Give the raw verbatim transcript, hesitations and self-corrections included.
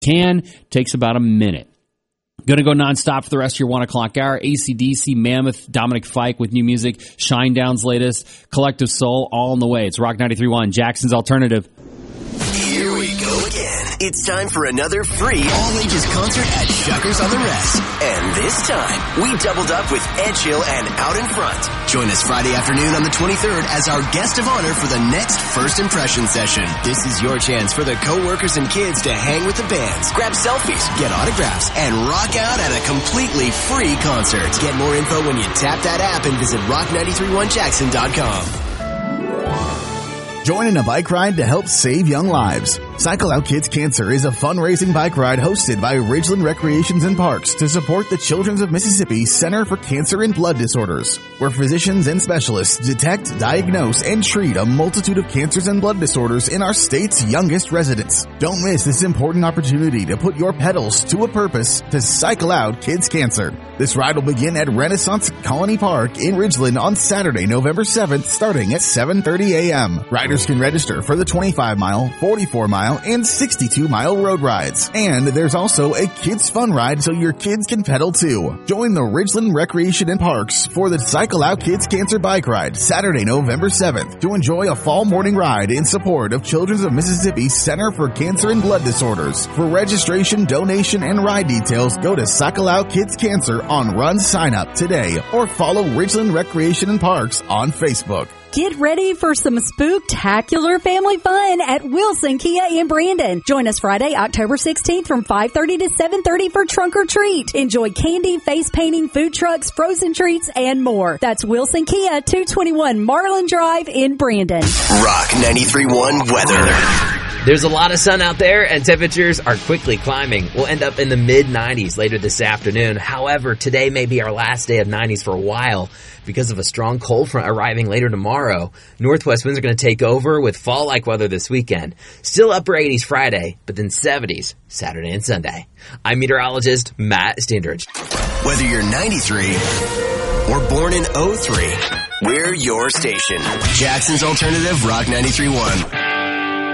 can. Takes about a minute. Going to go nonstop for the rest of your one o'clock hour. A C D C, Mammoth, Dominic Fike with new music, Shinedown's latest, Collective Soul, all on the way. It's Rock ninety-three point one, Jackson's Alternative. Here we go again. It's time for another free all-ages concert at Shuckers on the Rest. And this time, we doubled up with Ed Chill and Out in Front. Join us Friday afternoon on the twenty-third as our guest of honor for the next First Impression session. This is your chance for the co-workers and kids to hang with the bands, grab selfies, get autographs, and rock out at a completely free concert. Get more info when you tap that app and visit rock nine three one jackson dot com. Join in a bike ride to help save young lives. Cycle Out Kids Cancer is a fundraising bike ride hosted by Ridgeland Recreations and Parks to support the Children's of Mississippi Center for Cancer and Blood Disorders, where physicians and specialists detect, diagnose, and treat a multitude of cancers and blood disorders in our state's youngest residents. Don't miss this important opportunity to put your pedals to a purpose to Cycle Out Kids Cancer. This ride will begin at Renaissance Colony Park in Ridgeland on Saturday, November seventh, starting at seven thirty a.m. Riders can register for the twenty-five mile, forty-four mile, and sixty-two mile road rides. And there's also a kids fun ride so your kids can pedal too. Join the Ridgeland Recreation and Parks for the Cycle Out Kids Cancer Bike Ride, Saturday, November seventh, to enjoy a fall morning ride in support of Children's of Mississippi Center for Cancer and Blood Disorders. For registration, donation, and ride details, go to Cycle Out Kids Cancer on Run Sign Up today or follow Ridgeland Recreation and Parks on Facebook. Get ready for some spooktacular family fun at Wilson Kia in Brandon. Join us Friday, October sixteenth from five thirty to seven thirty for Trunk or Treat. Enjoy candy, face painting, food trucks, frozen treats, and more. That's Wilson Kia, two twenty-one Marlin Drive in Brandon. Rock ninety-three point one weather. There's a lot of sun out there, and temperatures are quickly climbing. We'll end up in the mid nineties later this afternoon. However, today may be our last day of nineties for a while because of a strong cold front arriving later tomorrow. Northwest winds are going to take over with fall-like weather this weekend. Still upper eighties Friday, but then seventies Saturday and Sunday. I'm meteorologist Matt Standridge. Whether you're ninety-three or born in oh three, we're your station. Jackson's Alternative, Rock ninety-three point one.